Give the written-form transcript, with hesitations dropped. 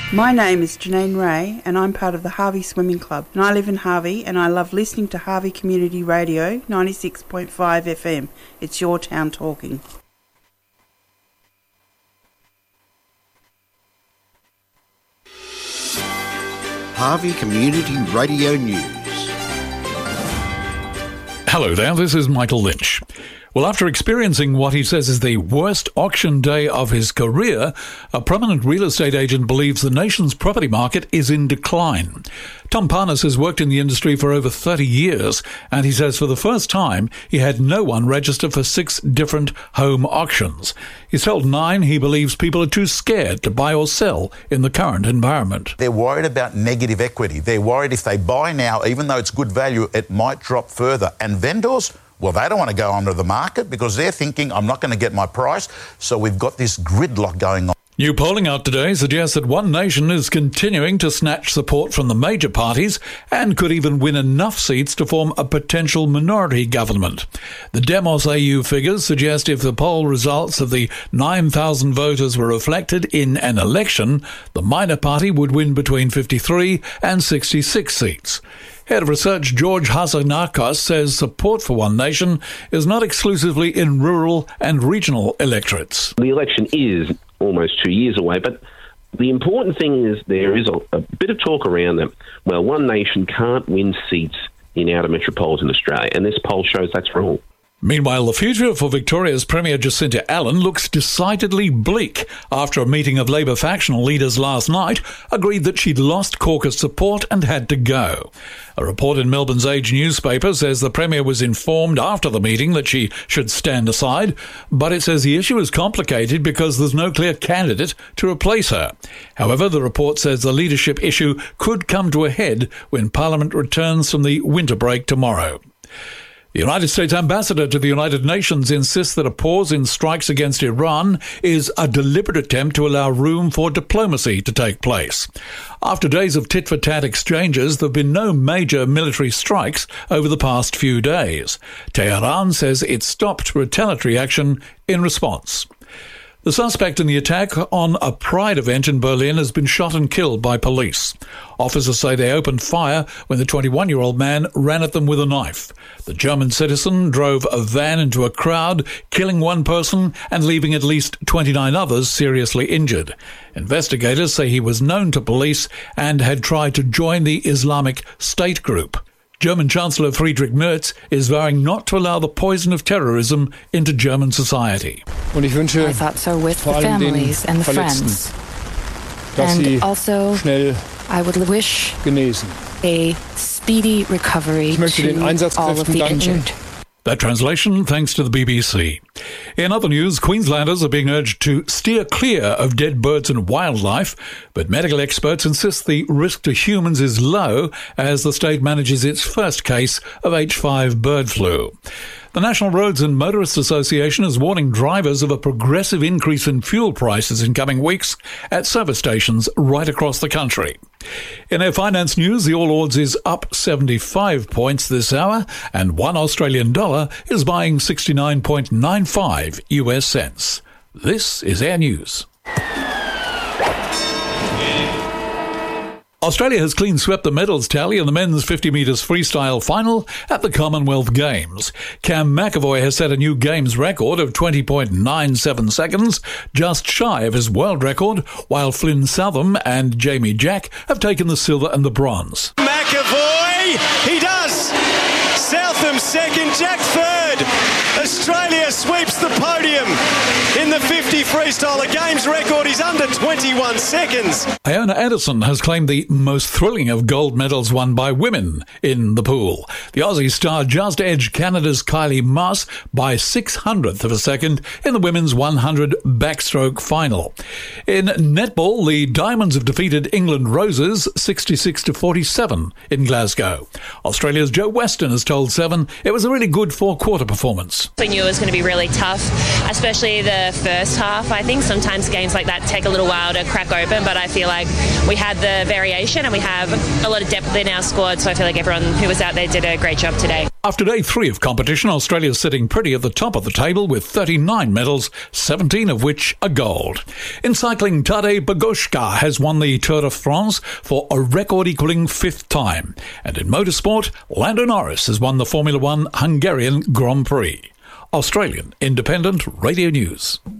My name is Janine Ray and I'm part of the Harvey Swimming Club, and I live in Harvey and I love listening to Harvey Community Radio 96.5 FM. It's your town talking. Harvey Community Radio News. Hello there, this is Michael Lynch. Well, after experiencing what he says is the worst auction day of his career, a prominent real estate agent believes the nation's property market is in decline. Tom Parnas has worked in the industry for over 30 years, and he says for the first time he had no one register for 6 different home auctions. He's told Nine he believes people are too scared to buy or sell in the current environment. They're worried about negative equity. They're worried if they buy now, even though it's good value, it might drop further. And vendors, well, they don't want to go onto the market because they're thinking, I'm not going to get my price. So we've got this gridlock going on. New polling out today suggests that One Nation is continuing to snatch support from the major parties and could even win enough seats to form a potential minority government. The Demos AU figures suggest if the poll results of the 9,000 voters were reflected in an election, the minor party would win between 53 and 66 seats. Head of Research George Hasanakos says support for One Nation is not exclusively in rural and regional electorates. The election is almost 2 years away, but the important thing is there is a bit of talk around that, well, One Nation can't win seats in outer metropolitan Australia, and this poll shows that's wrong. Meanwhile, the future for Victoria's Premier Jacinta Allen looks decidedly bleak after a meeting of Labor factional leaders last night agreed that she'd lost caucus support and had to go. A report in Melbourne's Age newspaper says the Premier was informed after the meeting that she should stand aside, but it says the issue is complicated because there's no clear candidate to replace her. However, the report says the leadership issue could come to a head when Parliament returns from the winter break tomorrow. The United States ambassador to the United Nations insists that a pause in strikes against Iran is a deliberate attempt to allow room for diplomacy to take place. After days of tit-for-tat exchanges, there have been no major military strikes over the past few days. Tehran says it stopped retaliatory action in response. The suspect in the attack on a Pride event in Berlin has been shot and killed by police. Officers say they opened fire when the 21-year-old man ran at them with a knife. The German citizen drove a van into a crowd, killing one person and leaving at least 29 others seriously injured. Investigators say he was known to police and had tried to join the Islamic State group. German Chancellor Friedrich Merz is vowing not to allow the poison of terrorism into German society. I thought so with the families and the friends. And also, I would wish a speedy recovery to all of the injured. That translation thanks to the BBC. In other news, Queenslanders are being urged to steer clear of dead birds and wildlife, but medical experts insist the risk to humans is low as the state manages its first case of H5 bird flu. The National Roads and Motorists Association is warning drivers of a progressive increase in fuel prices in coming weeks at service stations right across the country. In our finance news, the All Ords is up 75 points this hour, and $1 Australian dollar is buying 69.95 US cents. This is Air News. Australia has clean swept the medals tally in the men's 50 metres freestyle final at the Commonwealth Games. Cam McAvoy has set a new Games record of 20.97 seconds, just shy of his world record, while Flynn Southam and Jamie Jack have taken the silver and the bronze. McAvoy, he does! Southam second, Jack third. Australia sweeps the podium in the 50 freestyle. A Games record is under 21 seconds. Iona Anderson has claimed the most thrilling of gold medals won by women in the pool. The Aussie star just edged Canada's Kylie Masse by 600th of a second in the women's 100 backstroke final. In netball, the Diamonds have defeated England Roses 66-47 in Glasgow. Australia's Joe Weston has told Seven it was a really good four-quarter performance. We knew it was going to be really tough. tough, especially the first half. I think sometimes games like that take a little while to crack open, but I feel like we had the variation and we have a lot of depth in our squad, so I feel like everyone who was out there did a great job today. After day 3 of competition, Australia's sitting pretty at the top of the table with 39 medals, 17 of which are gold. In cycling, Tadej Pogačar has won the Tour de France for a record-equalling 5th time. And in motorsport, Lando Norris has won the Formula One Hungarian Grand Prix. Australian Independent Radio News.